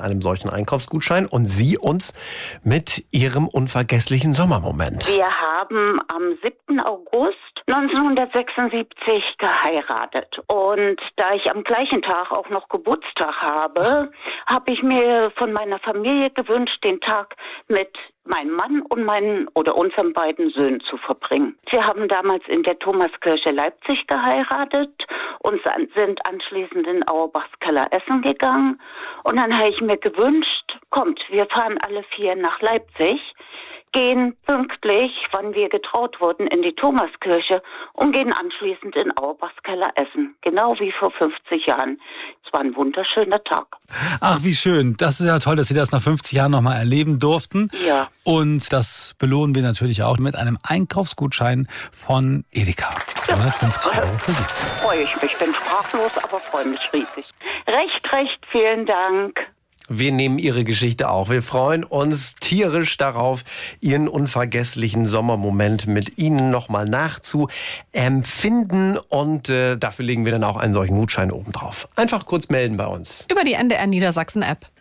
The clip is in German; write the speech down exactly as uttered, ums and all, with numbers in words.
einem solchen Einkaufsgutschein und Sie uns mit Ihrem unvergesslichen Sommermoment. Wir haben am siebten August neunzehnhundertsechsundsiebzig geheiratet. Und da ich am gleichen Tag auch noch Geburtstag habe, habe ich mir von meiner Familie gewünscht, den Tag mit meinem Mann und meinen oder unseren beiden Söhnen zu verbringen. Wir haben damals in der Thomaskirche Leipzig geheiratet und sind anschließend in Auerbachskeller essen gegangen. Und dann habe ich mir gewünscht, kommt, wir fahren alle vier nach Leipzig, gehen pünktlich, wann wir getraut wurden, in die Thomaskirche und gehen anschließend in Auerbachskeller essen. Genau wie vor fünfzig Jahren. Es war ein wunderschöner Tag. Ach, wie schön. Das ist ja toll, dass Sie das nach fünfzig Jahren nochmal erleben durften. Ja. Und das belohnen wir natürlich auch mit einem Einkaufsgutschein von Edeka. zweihundertfünfzig Euro für Sie. Freue ich mich. Bin sprachlos, aber freue mich riesig. Recht, recht, vielen Dank. Wir nehmen Ihre Geschichte auch. Wir freuen uns tierisch darauf, Ihren unvergesslichen Sommermoment mit Ihnen nochmal nachzuempfinden. Und äh, dafür legen wir dann auch einen solchen Gutschein oben drauf. Einfach kurz melden bei uns. Über die N D R Niedersachsen App.